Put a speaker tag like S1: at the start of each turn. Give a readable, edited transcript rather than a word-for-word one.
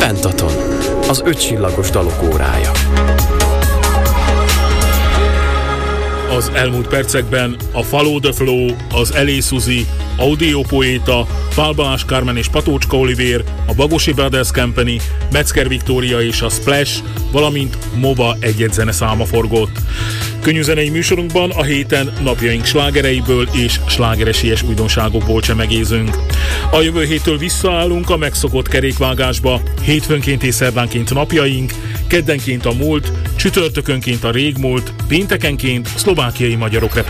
S1: Pentaton, az 5 csillagos dalok órája.
S2: Az elmúlt percekben a Follow the Flow, az Elé Suzy, Audio Poeta, Pál Balázs Kármen és Patócska Olivér, a Bagosi Brothers Company, Metzger Viktória és a Splash, valamint Mova egy zeneszáma forgott. Könnyűzenei műsorunkban a héten napjaink slágereiből és slágeresélyes újdonságokból csemegézünk. A jövő héttől visszaállunk a megszokott kerékvágásba, hétfőnként és szerdánként napjaink, keddenként a múlt, csütörtökönként a régmúlt, péntekenként szlovákiai magyarok